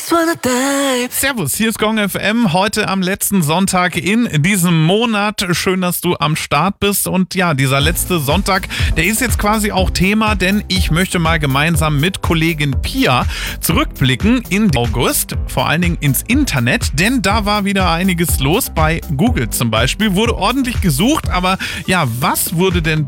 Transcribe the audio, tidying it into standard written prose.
Servus, hier ist Gong FM, heute am letzten Sonntag in diesem Monat. Schön, dass du am Start bist. Und ja, dieser letzte Sonntag, der ist jetzt quasi auch Thema, denn ich möchte mal gemeinsam mit Kollegin Pia zurückblicken in den August, vor allen Dingen ins Internet, denn da war wieder einiges los. Bei Google zum Beispiel wurde ordentlich gesucht, aber ja, was wurde denn